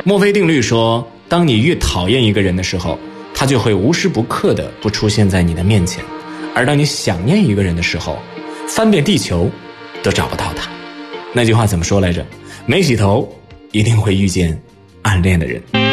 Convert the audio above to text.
墨菲定律说，当你越讨厌一个人的时候，他就会无时不刻的不出现在你的面前，而当你想念一个人的时候，翻遍地球都找不到他。那句话怎么说来着？没洗头一定会遇见暗恋的人。